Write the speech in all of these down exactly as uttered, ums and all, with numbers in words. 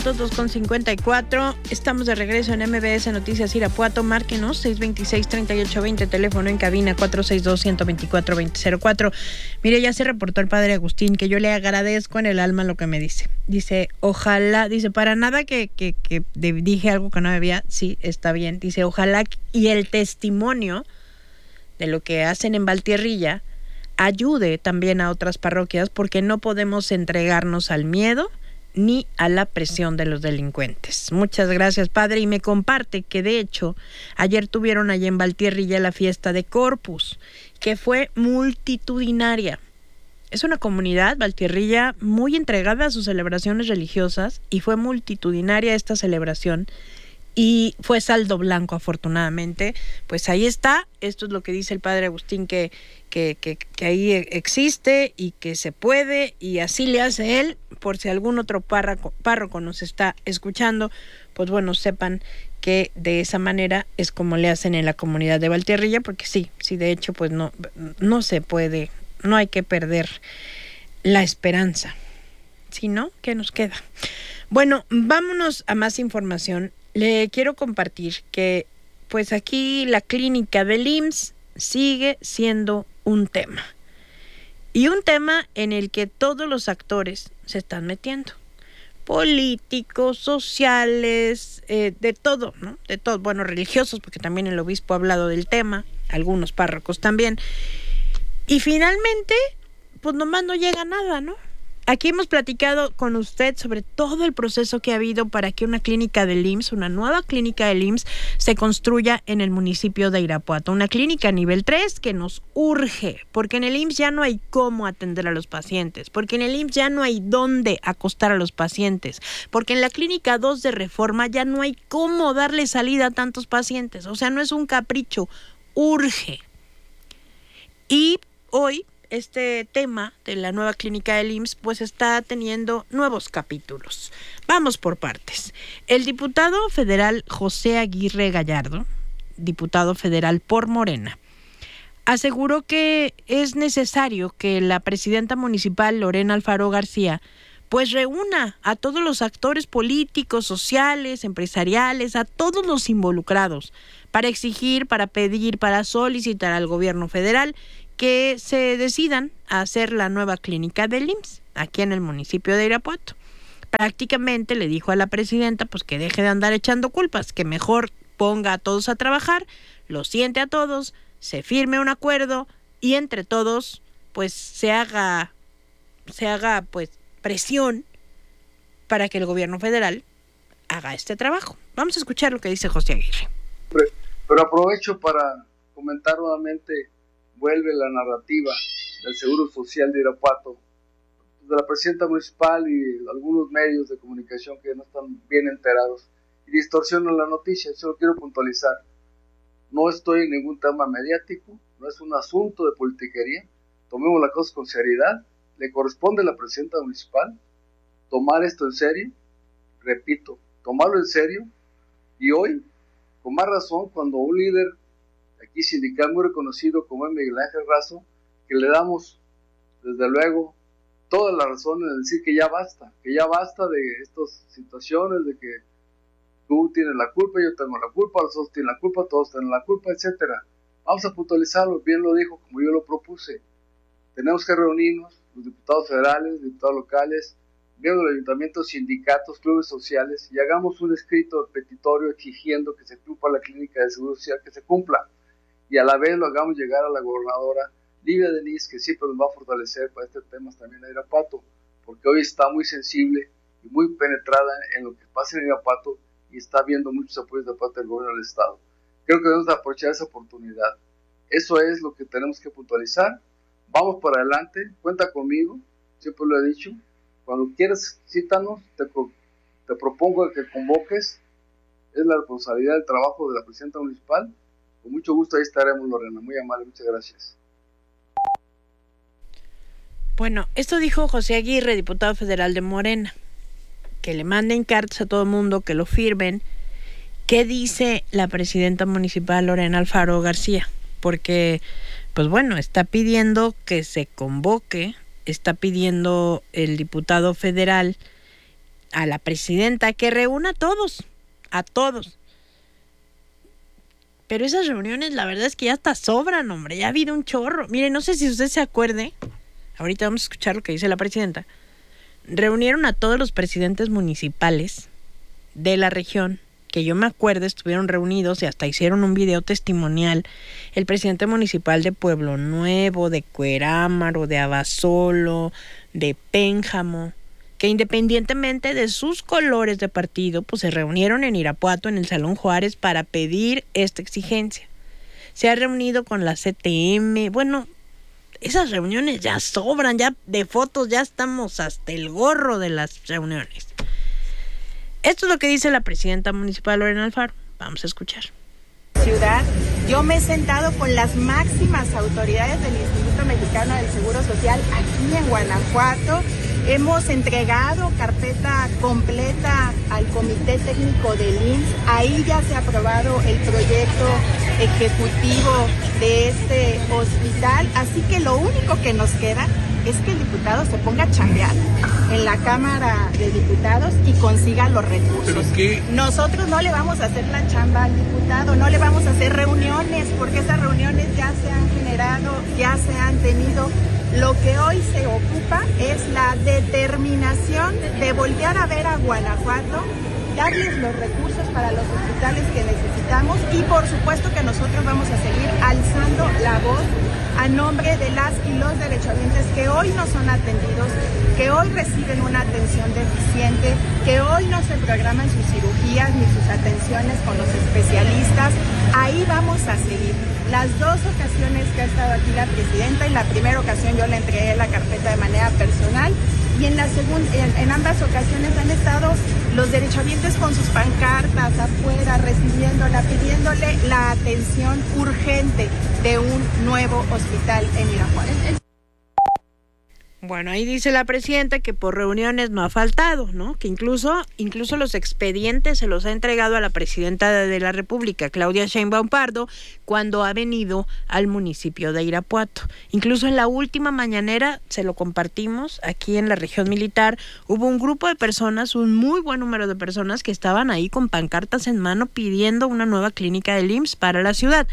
dos con cincuenta y cuatro. Estamos de regreso en M B S Noticias Irapuato. Márquenos seis dos seis, tres ocho dos cero, teléfono en cabina cuatro seis dos, uno dos cuatro, dos cero cero cuatro. Mire, ya se reportó el padre Agustín, que yo le agradezco en el alma lo que me dice. Dice, ojalá, dice, para nada que, que, que dije algo que no debía. Sí, está bien. Dice, ojalá y el testimonio de lo que hacen en Valtierrilla ayude también a otras parroquias, porque no podemos entregarnos al miedo ni a la presión de los delincuentes. Muchas gracias, padre. Y me comparte que de hecho ayer tuvieron allá en Valtierrilla la fiesta de Corpus, que fue multitudinaria. Es una comunidad, Valtierrilla, muy entregada a sus celebraciones religiosas, y fue multitudinaria esta celebración y fue saldo blanco, afortunadamente. Pues ahí está, esto es lo que dice el padre Agustín, que, que, que, que ahí existe y que se puede, y así le hace él. Por si algún otro párroco, párroco nos está escuchando, pues bueno, sepan que de esa manera es como le hacen en la comunidad de Valtierrilla, porque sí, sí, de hecho, pues no, no se puede, no hay que perder la esperanza. Si no, ¿qué nos queda? Bueno, vámonos a más información. Le quiero compartir que pues aquí la clínica del I M S S sigue siendo un tema. Y un tema en el que todos los actores se están metiendo. Políticos, sociales, eh, de todo, ¿no? De todo. Bueno, religiosos, porque también el obispo ha hablado del tema, algunos párrocos también. Y finalmente, pues nomás no llega nada, ¿no? Aquí hemos platicado con usted sobre todo el proceso que ha habido para que una clínica del I M S S, una nueva clínica del I M S S, se construya en el municipio de Irapuato. Una clínica nivel tres que nos urge, porque en el I M S S ya no hay cómo atender a los pacientes, porque en el I M S S ya no hay dónde acostar a los pacientes, porque en la clínica dos de Reforma ya no hay cómo darle salida a tantos pacientes. O sea, no es un capricho, urge. Y hoy este tema de la nueva clínica del I M S S pues está teniendo nuevos capítulos. Vamos por partes. El diputado federal José Aguirre Gallardo, diputado federal por Morena, aseguró que es necesario que la presidenta municipal Lorena Alfaro García pues reúna a todos los actores políticos, sociales, empresariales, a todos los involucrados, para exigir, para pedir, para solicitar al gobierno federal que se decidan a hacer la nueva clínica del I M S S aquí en el municipio de Irapuato. Prácticamente le dijo a la presidenta pues que deje de andar echando culpas, que mejor ponga a todos a trabajar, los siente a todos, se firme un acuerdo y entre todos pues se haga se haga pues presión para que el gobierno federal haga este trabajo. Vamos a escuchar lo que dice José Aguirre. Pero aprovecho para comentar nuevamente. Vuelve la narrativa del Seguro Social de Irapuato, de la presidenta municipal y algunos medios de comunicación que no están bien enterados y distorsionan la noticia. Yo lo quiero puntualizar. No estoy en ningún tema mediático, no es un asunto de politiquería. Tomemos la cosa con seriedad. Le corresponde a la presidenta municipal tomar esto en serio. Repito, tomarlo en serio. Y hoy, con más razón, cuando un líder aquí sindical muy reconocido como es Miguel Ángel Razo, que le damos desde luego toda la razón en decir que ya basta, que ya basta de estas situaciones de que tú tienes la culpa, yo tengo la culpa, los otros tienen la culpa, todos tienen la culpa, etcétera. Vamos a puntualizarlo, bien lo dijo, como yo lo propuse. Tenemos que reunirnos, los diputados federales, diputados locales, miembros del ayuntamiento, sindicatos, clubes sociales, y hagamos un escrito petitorio exigiendo que se cumpla la clínica de seguro social, que se cumpla. Y a la vez lo hagamos llegar a la gobernadora Livia Denis, que siempre nos va a fortalecer para este tema también en Irapuato, porque hoy está muy sensible y muy penetrada en lo que pasa en Irapuato y está viendo muchos apoyos de parte del gobierno del estado. Creo que debemos aprovechar esa oportunidad. Eso es lo que tenemos que puntualizar. Vamos para adelante, cuenta conmigo, siempre lo he dicho. Cuando quieras, cítanos, te, te propongo que convoques. Es la responsabilidad del trabajo de la presidenta municipal. Con mucho gusto ahí estaremos, Lorena. Muy amable, muchas gracias. Bueno, esto dijo José Aguirre, diputado federal de Morena. Que le manden cartas a todo el mundo, que lo firmen. ¿Qué dice la presidenta municipal Lorena Alfaro García? Porque, pues bueno, está pidiendo que se convoque, está pidiendo el diputado federal a la presidenta que reúna a todos, a todos. Pero esas reuniones, la verdad es que ya hasta sobran, hombre, ya ha habido un chorro. Mire, no sé si usted se acuerde, ahorita vamos a escuchar lo que dice la presidenta. Reunieron a todos los presidentes municipales de la región, que yo me acuerdo estuvieron reunidos y hasta hicieron un video testimonial. El presidente municipal de Pueblo Nuevo, de Cuerámaro, de Abasolo, de Pénjamo, que independientemente de sus colores de partido, pues se reunieron en Irapuato, en el Salón Juárez, para pedir esta exigencia. Se ha reunido con la C T M, bueno, esas reuniones ya sobran, ya de fotos ya estamos hasta el gorro de las reuniones. Esto es lo que dice la presidenta municipal Lorena Alfaro. Vamos a escuchar. Ciudad, yo me he sentado con las máximas autoridades del Instituto Mexicano del Seguro Social aquí en Guanajuato. Hemos entregado carpeta completa al Comité Técnico del I M S S. Ahí ya se ha aprobado el proyecto ejecutivo de este hospital. Así que lo único que nos queda es que el diputado se ponga a chambear en la Cámara de Diputados y consiga los recursos. Nosotros no le vamos a hacer la chamba al diputado, no le vamos a hacer reuniones, porque esas reuniones ya se han generado, ya se han tenido. Lo que hoy se ocupa es la determinación de voltear a ver a Guanajuato, darles los recursos para los hospitales que necesitamos y por supuesto que nosotros vamos a seguir alzando la voz a nombre de las y los derechohabientes que hoy no son atendidos, que hoy reciben una atención deficiente, que hoy no se programan sus cirugías ni sus atenciones con los especialistas. Ahí vamos a seguir. Las dos ocasiones que ha estado aquí la presidenta, en la primera ocasión yo le entregué la carpeta de manera personal y en la segunda, en, en ambas ocasiones han estado los derechohabientes con sus pancartas afuera, recibiéndola, pidiéndole la atención urgente de un nuevo hospital en Irapuato. Bueno, ahí dice la presidenta que por reuniones no ha faltado, ¿no? Que incluso, incluso los expedientes se los ha entregado a la presidenta de la República, Claudia Sheinbaum Pardo, cuando ha venido al municipio de Irapuato. Incluso en la última mañanera, se lo compartimos, aquí en la región militar, hubo un grupo de personas, un muy buen número de personas que estaban ahí con pancartas en mano pidiendo una nueva clínica del I M S S para la ciudad.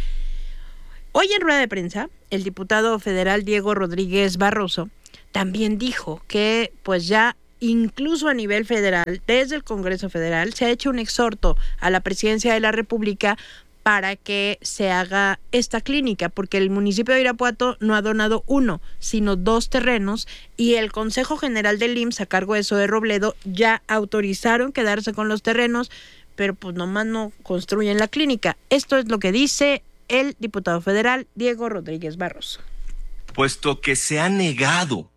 Hoy en rueda de prensa, el diputado federal Diego Rodríguez Barroso también dijo que pues ya incluso a nivel federal, desde el Congreso Federal, se ha hecho un exhorto a la Presidencia de la República para que se haga esta clínica, porque el municipio de Irapuato no ha donado uno, sino dos terrenos, y el Consejo General del I M S S, a cargo de Zoe Robledo, ya autorizaron quedarse con los terrenos, pero pues nomás no construyen la clínica. Esto es lo que dice el diputado federal Diego Rodríguez Barroso. Puesto que se ha negado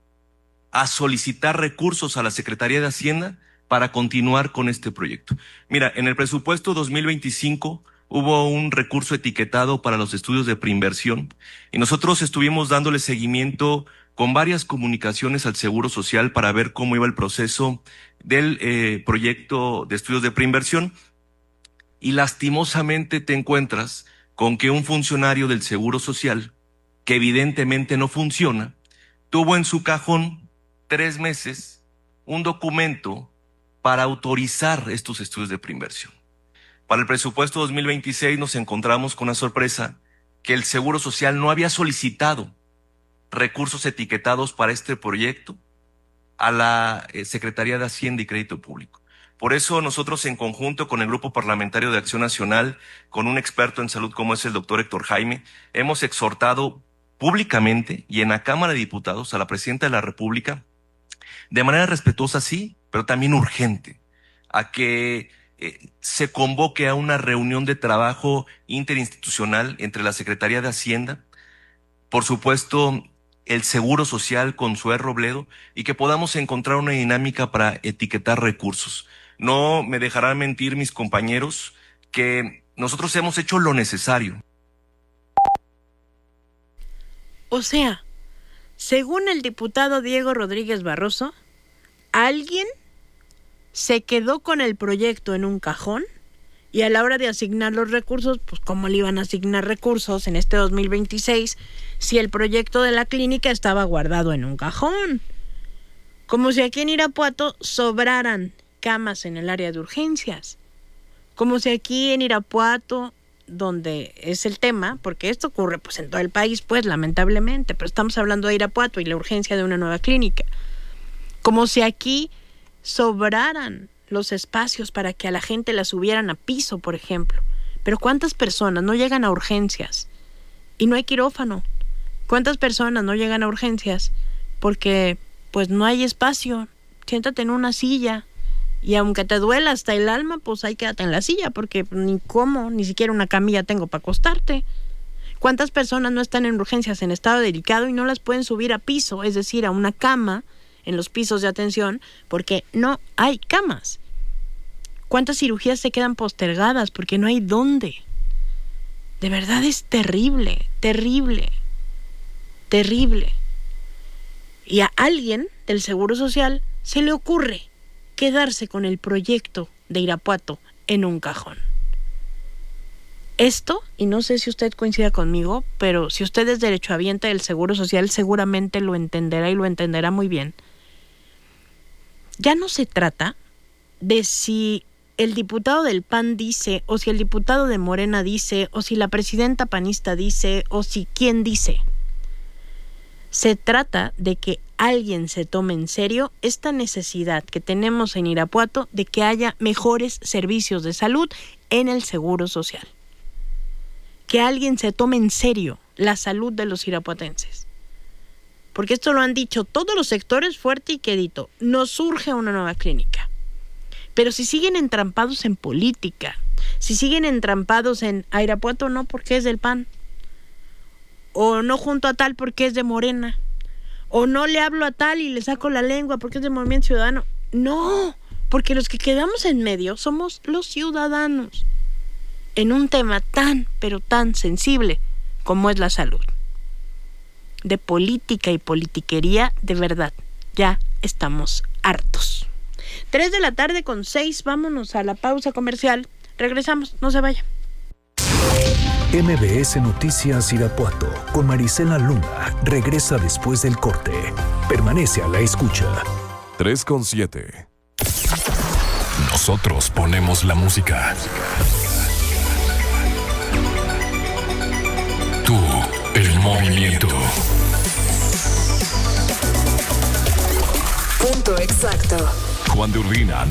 a solicitar recursos a la Secretaría de Hacienda para continuar con este proyecto. Mira, en el presupuesto dos mil veinticinco hubo un recurso etiquetado para los estudios de preinversión y nosotros estuvimos dándole seguimiento con varias comunicaciones al Seguro Social para ver cómo iba el proceso del eh, proyecto de estudios de preinversión y lastimosamente te encuentras con que un funcionario del Seguro Social, que evidentemente no funciona, tuvo en su cajón tres meses un documento para autorizar estos estudios de preinversión. Para el presupuesto dos mil veintiséis nos encontramos con una sorpresa que el Seguro Social no había solicitado recursos etiquetados para este proyecto a la eh, Secretaría de Hacienda y Crédito Público. Por eso nosotros en conjunto con el Grupo Parlamentario de Acción Nacional, con un experto en salud como es el doctor Héctor Jaime, hemos exhortado públicamente y en la Cámara de Diputados a la Presidenta de la República, de manera respetuosa sí, pero también urgente, a que eh, se convoque a una reunión de trabajo interinstitucional entre la Secretaría de Hacienda, por supuesto el Seguro Social con Zoe Robledo, y que podamos encontrar una dinámica para etiquetar recursos. No me dejarán mentir mis compañeros que nosotros hemos hecho lo necesario. O sea, según el diputado Diego Rodríguez Barroso, alguien se quedó con el proyecto en un cajón y a la hora de asignar los recursos, pues ¿cómo le iban a asignar recursos en este dos mil veintiséis si el proyecto de la clínica estaba guardado en un cajón? Como si aquí en Irapuato sobraran camas en el área de urgencias. Como si aquí en Irapuato, donde es el tema, porque esto ocurre pues en todo el país, pues lamentablemente, pero estamos hablando de Irapuato y la urgencia de una nueva clínica. Como si aquí sobraran los espacios para que a la gente la subieran a piso, por ejemplo. Pero ¿cuántas personas no llegan a urgencias y no hay quirófano? ¿Cuántas personas no llegan a urgencias porque pues no hay espacio? Siéntate en una silla y aunque te duela hasta el alma, pues ahí quédate en la silla porque ni cómo, ni siquiera una camilla tengo para acostarte. ¿Cuántas personas no están en urgencias en estado delicado y no las pueden subir a piso, es decir, a una cama en los pisos de atención porque no hay camas? ¿Cuántas cirugías se quedan postergadas porque no hay dónde? De verdad es terrible, terrible, terrible. Y a alguien del Seguro Social se le ocurre quedarse con el proyecto de Irapuato en un cajón. Esto, y no sé si usted coincida conmigo, pero si usted es derechohabiente del Seguro Social, seguramente lo entenderá y lo entenderá muy bien. Ya no se trata de si el diputado del P A N dice, o si el diputado de Morena dice, o si la presidenta panista dice, o si quién dice. Se trata de que alguien se tome en serio esta necesidad que tenemos en Irapuato de que haya mejores servicios de salud en el Seguro Social. Que alguien se tome en serio la salud de los irapuatenses. Porque esto lo han dicho todos los sectores fuerte y quedito. Nos surge una nueva clínica. Pero si siguen entrampados en política, si siguen entrampados en a Irapuato no porque es del P A N, o no junto a tal porque es de Morena, o no le hablo a tal y le saco la lengua porque es de Movimiento Ciudadano. No, porque los que quedamos en medio somos los ciudadanos en un tema tan, pero tan sensible como es la salud. De política y politiquería, de verdad, ya estamos hartos. Tres de la tarde con seis, vámonos a la pausa comercial. Regresamos, no se vaya. M B S Noticias Irapuato con Marisela Luna regresa después del corte. Permanece a la escucha. tres con siete. Nosotros ponemos la música. Tú, el movimiento. Punto exacto. Juan de Urbina